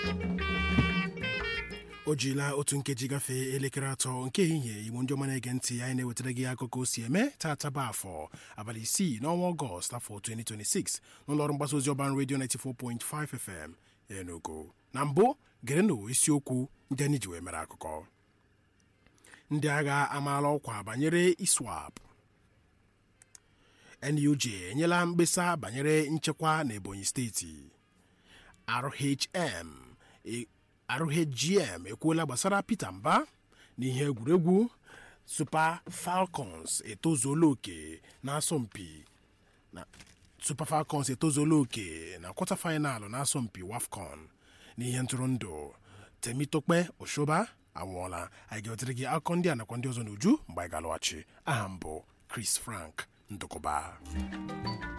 o jila otu nkeji gafee elekere 3 nke ehihie. Igbo ndị ọma na-ege ntị, anyị na-ewetara gị akụkọ o si eme tata bụ afọ abalị 6 n'ọnwa Ọgọst afọ 2026 n'ụlọọrụ mgbasa ozi Ọban Radio 94.5 FM Enugu. Na mbụ gerenụ isiokwu ndị anyị ji wee mere akụkọ. Ndị agha amaala ọkwa banyere ISWAP. NUJ enyela mkpesa banyere nchekwa na Ebonyi steeti. RHGM ekwuola gbasara Peter Mba n'ihe egwuregwu. Super Falcons etozuola oke n'asọmpi na kwọta faịnalụ n'asọmpi WAFCON. N'ihe ntụrụndụ, Temitokpe Oshoba anwụọla. Anyị ga-ewetere gị akụkọ ndị a nakwa ndị ọzọ n'uju mgbe anyị ga-alọghachi. Aha m bụ Chris Frank Ndụkọba.